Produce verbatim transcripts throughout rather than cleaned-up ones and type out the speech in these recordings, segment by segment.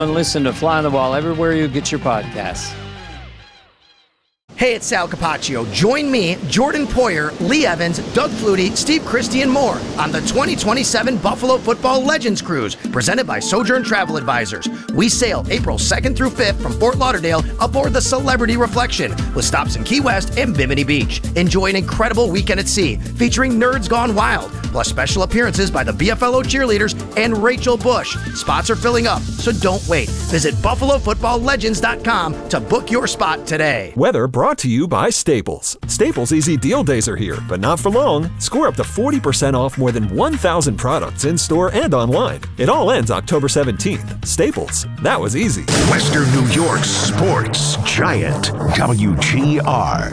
And listen to Fly on the Wall everywhere you get your podcasts. Hey, it's Sal Capaccio. Join me, Jordan Poyer, Lee Evans, Doug Flutie, Steve Christie, and more on the twenty twenty-seven Buffalo Football Legends Cruise, presented by Sojourn Travel Advisors. We sail April second through fifth from Fort Lauderdale aboard the Celebrity Reflection, with stops in Key West and Bimini Beach. Enjoy an incredible weekend at sea, featuring Nerds Gone Wild, plus special appearances by the B F L O cheerleaders and Rachel Bush. Spots are filling up, so don't wait. Visit buffalo football legends dot com to book your spot today. Weather brought to you by Staples. Staples Easy Deal Days are here, but not for long. Score up to forty percent off more than one thousand products in-store and online. It all ends October seventeenth. Staples. That was easy. Western New York sports giant W G R.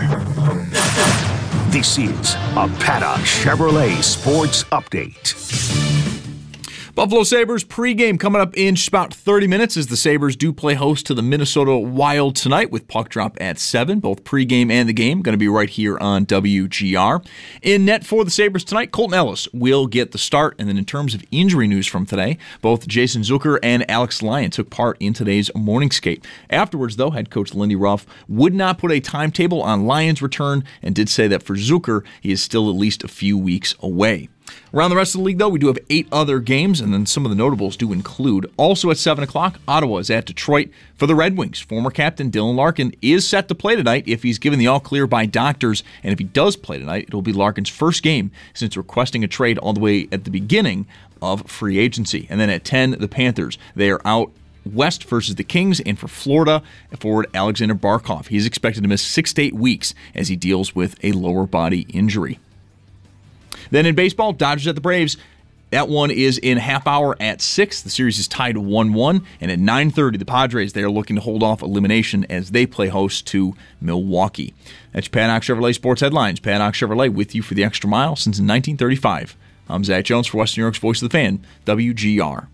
This is a Paddock Chevrolet Sports Update. Buffalo Sabres pregame coming up in just about thirty minutes as the Sabres do play host to the Minnesota Wild tonight with puck drop at seven. Both pregame and the game going to be right here on W G R. In net for the Sabres tonight, Colton Ellis will get the start. And then in terms of injury news from today, both Jason Zucker and Alex Lyon took part in today's morning skate. Afterwards, though, head coach Lindy Ruff would not put a timetable on Lyon's return and did say that for Zucker, he is still at least a few weeks away. Around the rest of the league, though, we do have eight other games, and then some of the notables do include. Also at seven o'clock, Ottawa is at Detroit for the Red Wings. Former captain Dylan Larkin is set to play tonight if he's given the all-clear by doctors, and if he does play tonight, it'll be Larkin's first game since requesting a trade all the way at the beginning of free agency. And then at ten, the Panthers. They are out West versus the Kings, and for Florida, forward Alexander Barkov. He's expected to miss six to eight weeks as he deals with a lower body injury. Then in baseball, Dodgers at the Braves. That one is in half hour at six. The series is tied one one. And at nine thirty, the Padres, they are looking to hold off elimination as they play host to Milwaukee. That's Paddock Chevrolet Sports Headlines. Paddock Chevrolet with you for the extra mile since nineteen thirty-five. I'm Zach Jones for Western New York's Voice of the Fan, W G R.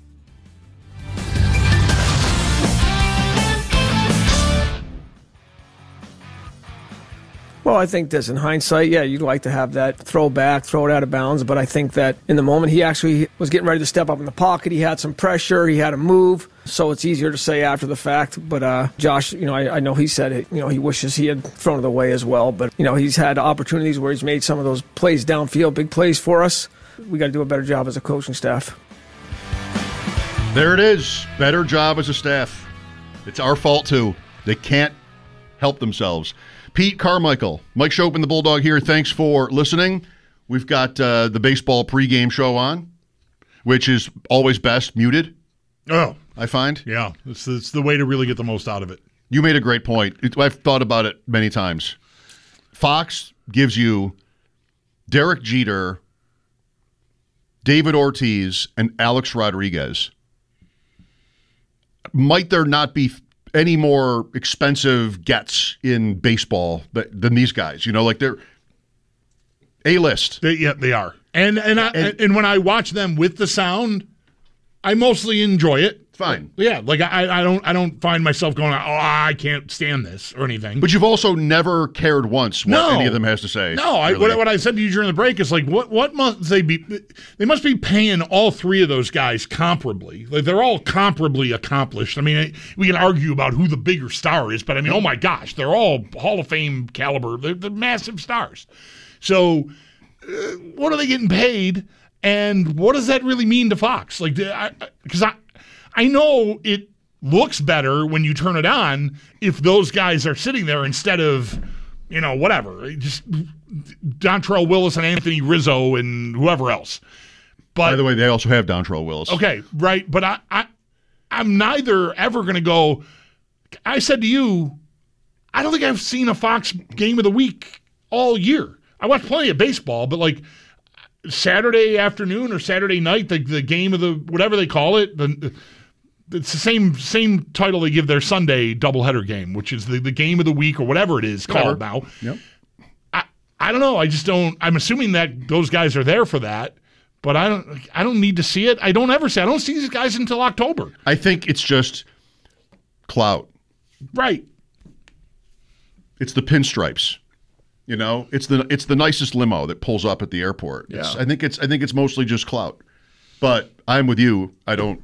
Well, I think this in hindsight, yeah, you'd like to have that throw back, throw it out of bounds, but I think that in the moment he actually was getting ready to step up in the pocket. He had some pressure, he had a move, so it's easier to say after the fact. But uh, Josh, you know, I, I know he said it, you know, he wishes he had thrown it away as well, but you know, he's had opportunities where he's made some of those plays downfield, big plays for us. We got to do a better job as a coaching staff. There it is. Better job as a staff. It's our fault too. They can't help themselves. Pete Carmichael, Mike Chopin, the Bulldog here. Thanks for listening. We've got uh, the baseball pregame show on, which is always best muted. Oh, I find. Yeah, it's, it's the way to really get the most out of it. You made a great point. It, I've thought about it many times. Fox gives you Derek Jeter, David Ortiz, and Alex Rodriguez. Might there not be any more expensive gets in baseball than these guys? You know, like they're A-list. They, yeah, they are. And and, I, and and when I watch them with the sound, I mostly enjoy it. Fine. Yeah, like I, I don't I don't find myself going, oh, I can't stand this or anything. But you've also never cared once what no. any of them has to say. No, I, what, what I said to you during the break is like, what what must they be? They must be paying all three of those guys comparably. Like they're all comparably accomplished. I mean, we can argue about who the bigger star is, but I mean, oh my gosh, they're all Hall of Fame caliber. They're, they're massive stars. So, uh, what are they getting paid? And what does that really mean to Fox? Like, because I. I I know it looks better when you turn it on if those guys are sitting there instead of, you know, whatever, just Dontrelle Willis and Anthony Rizzo and whoever else. But by the way, they also have Dontrelle Willis. Okay, right. But I, I, I'm neither ever going to go. I said to you, I don't think I've seen a Fox game of the week all year. I watch plenty of baseball, but like Saturday afternoon or Saturday night, the, the game of the whatever they call it, the it's the same same title they give their Sunday doubleheader game, which is the, the game of the week or whatever it is called now. Yep. I, I don't know. I just don't. I'm assuming that those guys are there for that, but I don't. I don't need to see it. I don't ever see. I don't see these guys until October. I think it's just clout. Right. It's the pinstripes. You know, it's the it's the nicest limo that pulls up at the airport. Yeah. It's, I think it's I think it's mostly just clout. But I'm with you. I don't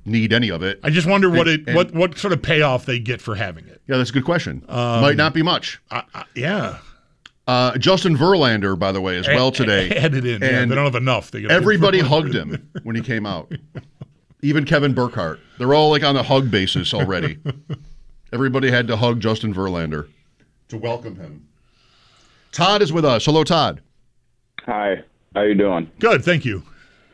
need any of it. I just wonder what And- it and- what what sort of payoff they get for having it. Yeah, that's a good question. Um, Might not be much. I, I, yeah, Uh, Justin Verlander, by the way, as well today. added in. Yeah, And they don't have enough. They gotta- everybody hugged him when he came out. Even Kevin Burkhardt. They're all like on a hug basis already. Everybody had to hug Justin Verlander to welcome him. Todd is with us. Hello, Todd. Hi, how you doing? Good, thank you.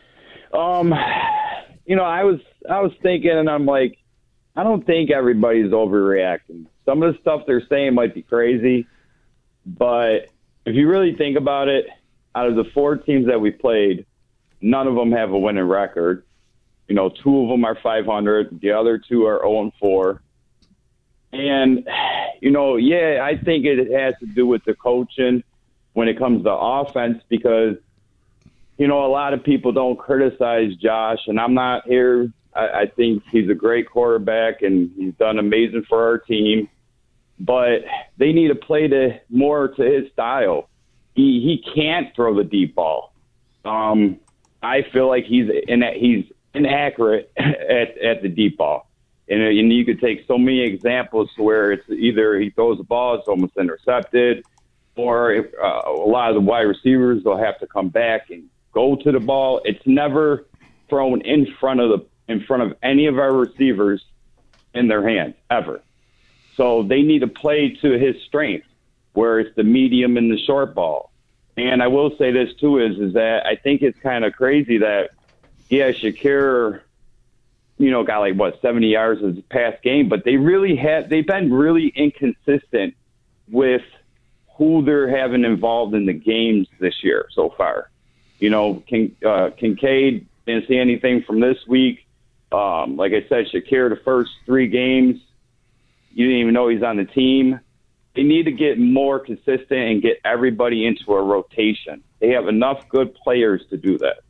Um, you know, I was I was thinking, and I'm like, I don't think everybody's overreacting. Some of the stuff they're saying might be crazy, but if you really think about it, out of the four teams that we played, none of them have a winning record. You know, two of them are five hundred, the other two are oh and four. And, you know, yeah, I think it has to do with the coaching when it comes to offense because, you know, a lot of people don't criticize Josh, and I'm not here. I, I think he's a great quarterback, and he's done amazing for our team. But they need to play to more to his style. He he can't throw the deep ball. Um, I feel like he's in, he's inaccurate at, at the deep ball. And, and you could take so many examples where it's either he throws the ball, it's almost intercepted, or if, uh, a lot of the wide receivers will have to come back and go to the ball. It's never thrown in front of the in front of any of our receivers in their hands ever. So they need to play to his strength, where it's the medium and the short ball. And I will say this too is is that I think it's kind of crazy that yeah, Shakir, you know, got like what seventy yards as a past game, but they really had they've been really inconsistent with who they're having involved in the games this year so far. You know, Kin, uh, Kincaid didn't see anything from this week. Um, like I said, Shakir, the first three games, you didn't even know he's on the team. They need to get more consistent and get everybody into a rotation. They have enough good players to do that.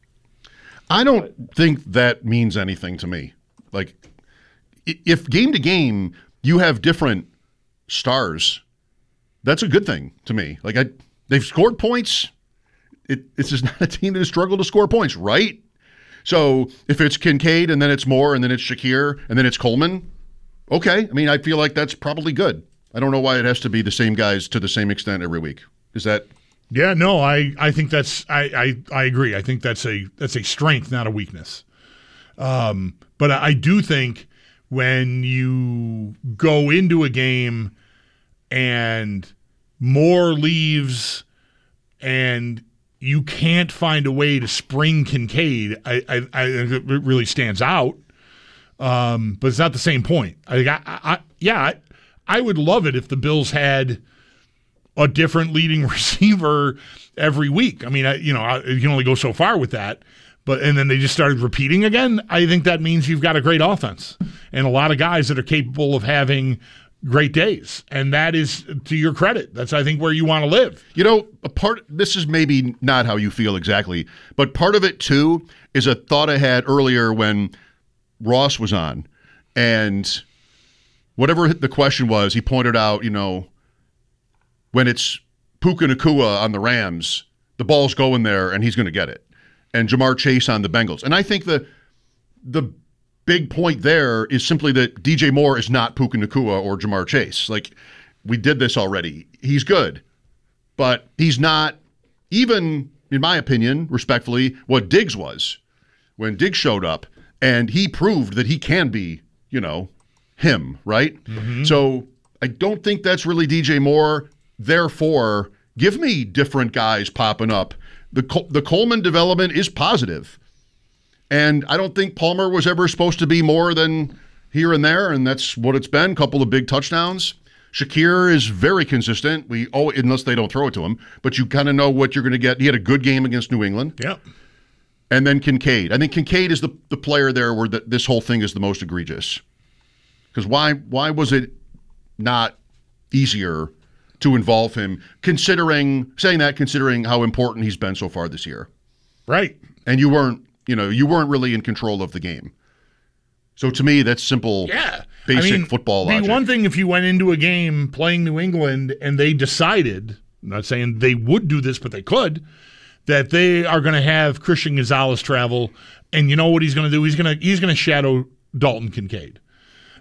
I don't think that means anything to me. Like, i- if game to game you have different stars, that's a good thing to me. Like, I, they've scored points. It, it's just not a team that has struggled to score points, right? So if it's Kincaid and then it's Moore and then it's Shakir and then it's Coleman, okay. I mean, I feel like that's probably good. I don't know why it has to be the same guys to the same extent every week. Is that? Yeah, no, I, I think that's I, I, I agree. I think that's a that's a strength, not a weakness. Um, but I, I do think when you go into a game and Moore leaves and you can't find a way to spring Kincaid, I, I, I it really stands out. Um, but it's not the same point. I, I, I yeah, I, I would love it if the Bills had a different leading receiver every week. I mean, I, you know, I, you can only go so far with that. But and then they just started repeating again. I think that means you've got a great offense and a lot of guys that are capable of having great days. And that is to your credit. That's, I think, where you want to live. You know, a part. This is maybe not how you feel exactly, but part of it too is a thought I had earlier when Ross was on, and whatever the question was, he pointed out, you know, when it's Puka Nacua on the Rams, the ball's going there and he's going to get it. And Jamar Chase on the Bengals. And I think the the big point there is simply that D J Moore is not Puka Nacua or Jamar Chase. Like, we did this already. He's good, but he's not, even, in my opinion, respectfully, what Diggs was when Diggs showed up. And he proved that he can be, you know, him, right? Mm-hmm. So I don't think that's really D J Moore. Therefore, give me different guys popping up. The Col- the Coleman development is positive. And I don't think Palmer was ever supposed to be more than here and there, and that's what it's been, a couple of big touchdowns. Shakir is very consistent, We oh, unless they don't throw it to him, but you kind of know what you're going to get. He had a good game against New England. Yep. And then Kincaid. I think Kincaid is the, the player there where the, this whole thing is the most egregious. Because why why was it not easier to involve him, considering saying that, considering how important he's been so far this year? Right. And you weren't, you know, you weren't really in control of the game. So to me, that's simple, yeah. basic I mean, football the logic. one thing if you went into a game playing New England and they decided, I'm not saying they would do this, but they could, that they are going to have Christian Gonzalez travel, and you know what he's going to do? He's going to he's going to shadow Dalton Kincaid.